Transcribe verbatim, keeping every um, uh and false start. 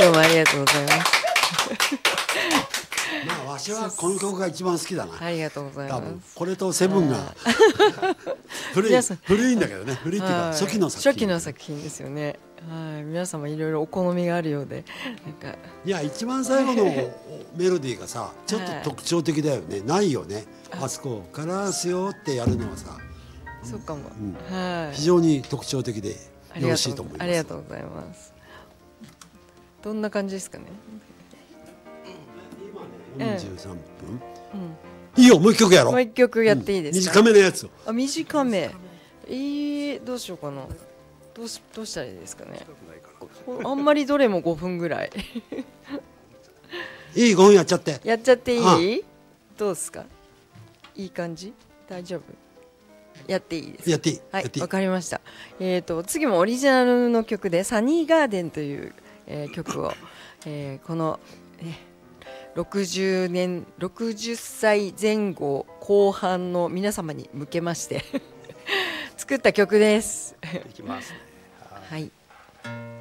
どうもありがとうございます。 まあわしはこの曲が一番好きだな。 ありがとうござい多分ます。 これとセブンが古い皆さん古いんだけどね、古いっていうかはい初期の作品。 初期の作品ですよね。はい、皆様いろいろお好みがあるようで、なんかいや一番最後のメロディーがさちょっと特徴的だよね。ないよね。あそこからすよってやるのはさ、 そうかも。 うんはい。 非常に特徴的でよろしいと思います。 ありがとうございます。どんな感じですかね。 今ねよんじゅうさんぷん。いいよもう一曲やろう。 もう一曲やっていいですか。 短めのやつを。 あ、短め。えー、どうしようかな。どうしどうしたらいいですかね。あんまりどれもごふんぐらい。 いいごふんやっちゃって。 やっちゃっていあい？どうですか。いい感じ？大丈夫？やっていいですか。 やっていい。 はいやっていいわかりました。えっと次もオリジナルの曲でサニーガーデンという、えー曲を、えーこの、ね、ろくじゅうねんろくじゅっさいぜん後後半の皆様に向けまして作った曲です。 いきますね。 はい。